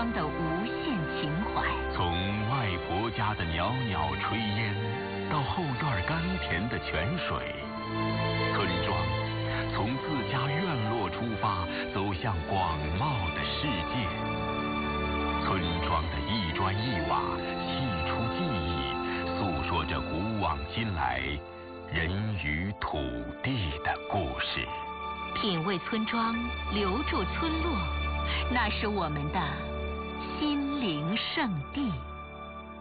庄的无限情怀。 从外婆家的袅袅炊烟，到后院甘甜的泉水，村庄从自家院落出发，走向广袤的世界。村庄的一砖一瓦，细出记忆，诉说着古往今来人与土地的故事。 品味村庄，留住村落，那是我们的心灵圣地。